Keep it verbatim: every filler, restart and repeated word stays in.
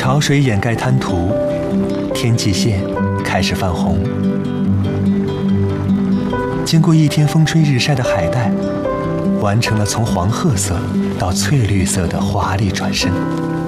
潮水掩盖滩涂，天际线开始泛红。经过一天风吹日晒的海带，完成了从黄褐色到翠绿色的华丽转身。